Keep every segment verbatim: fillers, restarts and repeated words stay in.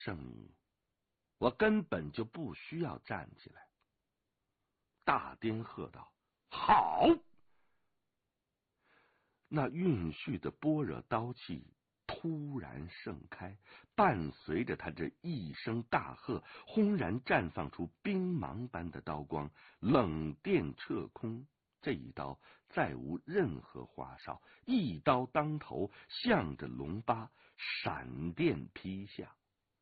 证明我根本就不需要站起来。大颠喝道：“好！”那蕴蓄的般若刀气突然盛开，伴随着他这一声大喝，轰然绽放出冰芒般的刀光，冷电彻空。这一刀再无任何花哨，一刀当头，向着龙巴闪电劈下。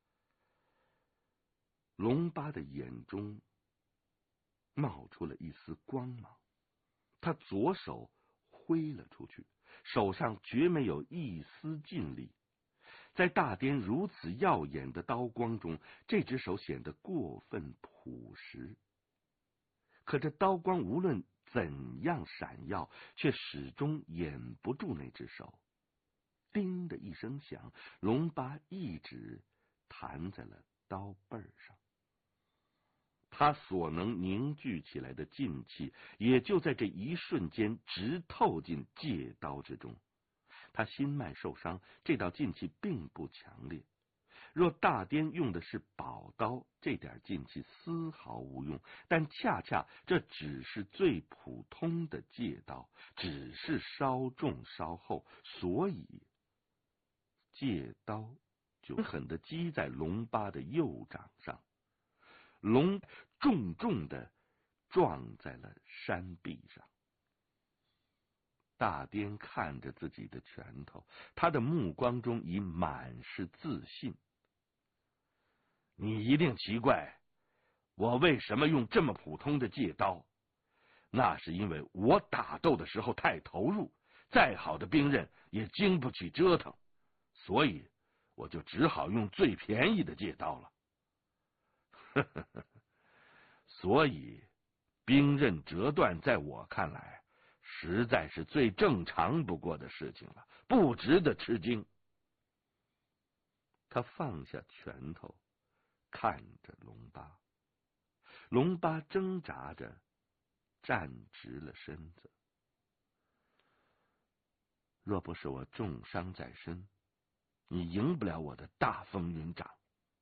龙巴的眼中冒出了一丝光芒，他左手挥了出去，手上绝没有一丝劲力。在大颠如此耀眼的刀光中，这只手显得过分朴实。可这刀光无论怎样闪耀，却始终掩不住那只手。叮的一声响，龙巴一指弹在了刀背上。他所能凝聚起来的劲气，也就在这一瞬间直透进戒刀之中。他心脉受伤，这道劲气并不强烈。若大颠用的是宝刀，这点劲气丝毫无用，但恰恰这只是最普通的戒刀，只是稍重稍厚，所以戒刀就狠地击在龙巴的右掌上，龙重重的撞在了山壁上。大颠看着自己的拳头，他的目光中已满是自信。你一定奇怪我为什么用这么普通的戒刀，那是因为我打斗的时候太投入，再好的兵刃也经不起折腾，所以我就只好用最便宜的戒刀了。呵呵呵，所以兵刃折断在我看来实在是最正常不过的事情了，不值得吃惊。他放下拳头，看着龙巴，龙巴挣扎着站直了身子。若不是我重伤在身，你赢不了我的大风云掌。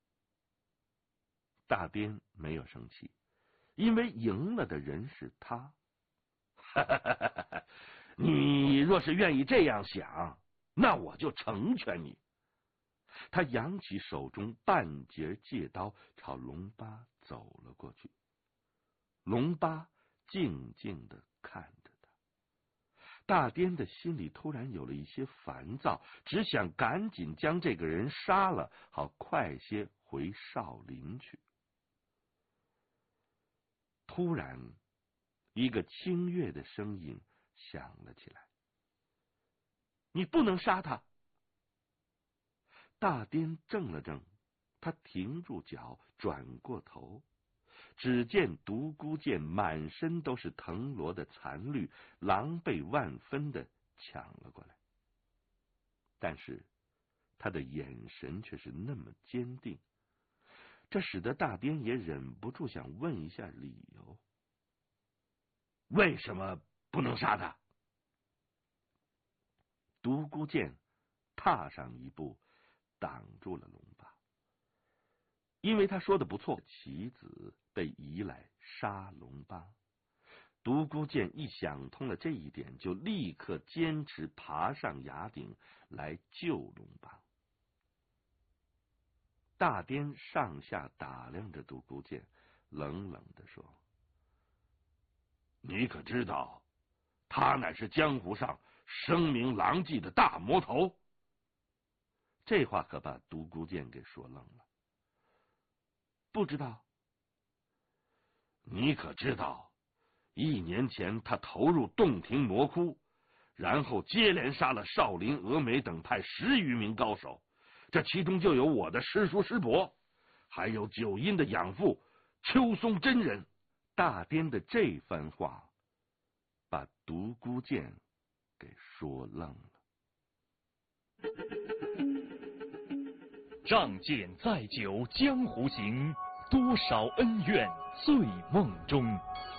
大颠没有生气，因为赢了的人是他。哈哈哈哈哈！你若是愿意这样想，那我就成全你。他扬起手中半截戒刀，朝龙巴走了过去。龙巴静静地看着他。大颠的心里突然有了一些烦躁，只想赶紧将这个人杀了，好快些回少林去。突然，一个清越的声音响了起来：“你不能杀他！”大颠怔了怔，他停住脚，转过头，只见独孤剑满身都是藤萝的残绿，狼狈万分的抢了过来。但是他的眼神却是那么坚定，这使得大颠也忍不住想问一下理由。为什么不能杀他？独孤剑踏上一步，挡住了龙巴。因为他说的不错，棋子被移来杀龙巴。独孤剑一想通了这一点，就立刻坚持爬上崖顶来救龙巴。大颠上下打量着独孤剑，冷冷地说：“你可知道，他乃是江湖上声名狼藉的大魔头？”这话可把独孤剑给说愣了。不知道。你可知道，一年前他投入洞庭魔窟，然后接连杀了少林、峨眉等派十余名高手，这其中就有我的师叔师伯，还有九阴的养父秋松真人。大颠的这番话把独孤剑给说愣了。 仗剑再久江湖行，多少恩怨醉梦中。